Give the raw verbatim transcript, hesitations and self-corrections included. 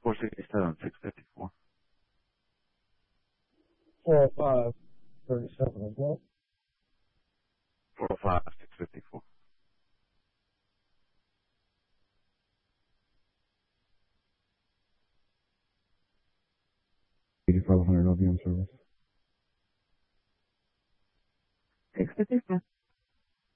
four sixty-seven, six fifty-four. four oh five, thirty-seven as well. four oh five, six fifty-four. eighty-five hundred L V M service. six fifty-four.